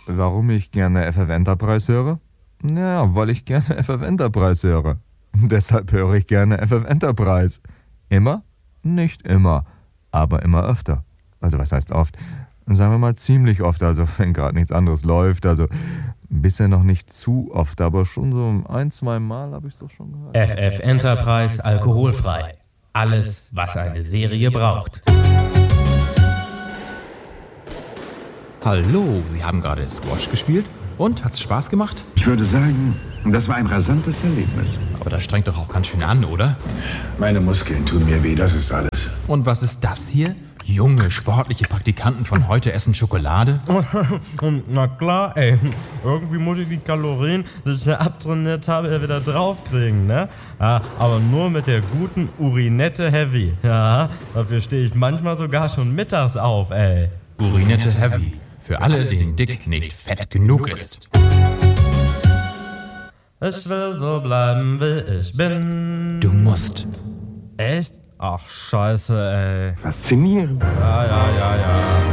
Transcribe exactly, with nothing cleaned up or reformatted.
Warum ich gerne F F Enterprise höre? Ja, weil ich gerne F F Enterprise höre. Deshalb höre ich gerne F F Enterprise. Immer? Nicht immer, aber immer öfter. Also was heißt oft? Sagen wir mal ziemlich oft, also wenn gerade nichts anderes läuft. Also bisher noch nicht zu oft, aber schon so ein, zwei Mal habe ich es doch schon gehört. F F Enterprise alkoholfrei. Alles, was eine Serie braucht. Hallo, Sie haben gerade Squash gespielt? Und, hat's Spaß gemacht? Ich würde sagen, das war ein rasantes Erlebnis. Aber das strengt doch auch ganz schön an, oder? Meine Muskeln tun mir weh, das ist alles. Und was ist das hier? Junge, sportliche Praktikanten von heute essen Schokolade? Na klar, ey. Irgendwie muss ich die Kalorien, die ich ja abtrainiert habe, wieder draufkriegen, ne? Ja, aber nur mit der guten Urinette Heavy. Ja, dafür stehe ich manchmal sogar schon mittags auf, ey. Urinette Heavy. Für alle, denen dick nicht fett genug ist. Ich will so bleiben, wie ich bin. Du musst. Echt? Ach, scheiße, ey. Faszinierend. Ja, ja, ja, ja.